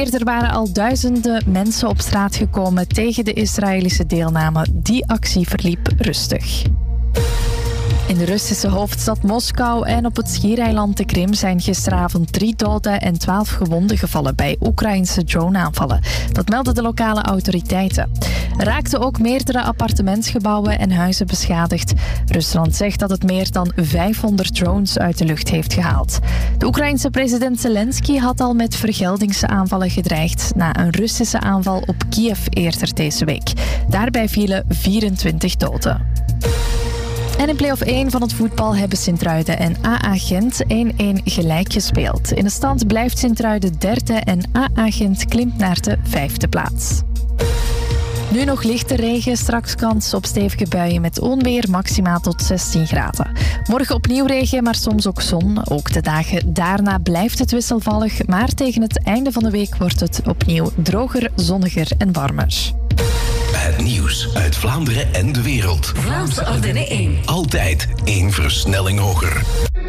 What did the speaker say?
Er waren al duizenden mensen op straat gekomen tegen de Israëlische deelname. Die actie verliep rustig. In de Russische hoofdstad Moskou en op het schiereiland de Krim zijn gisteravond 3 doden en 12 gewonden gevallen bij Oekraïnse droneaanvallen. Dat melden de lokale autoriteiten. Er raakten ook meerdere appartementsgebouwen en huizen beschadigd. Rusland zegt dat het meer dan 500 drones uit de lucht heeft gehaald. De Oekraïnse president Zelensky had al met vergeldingsaanvallen gedreigd na een Russische aanval op Kiev eerder deze week. Daarbij vielen 24 doden. En in play-off 1 van het voetbal hebben Sint-Truiden en AA Gent 1-1 gelijk gespeeld. In de stand blijft Sint-Truiden derde en AA Gent klimt naar de 5e plaats. Nu nog lichte regen, straks kans op stevige buien met onweer, maximaal tot 16 graden. Morgen opnieuw regen, maar soms ook zon. Ook de dagen daarna blijft het wisselvallig, maar tegen het einde van de week wordt het opnieuw droger, zonniger en warmer. Het nieuws uit Vlaanderen en de wereld. Vlaamse Ardennen 1. Altijd 1 versnelling hoger.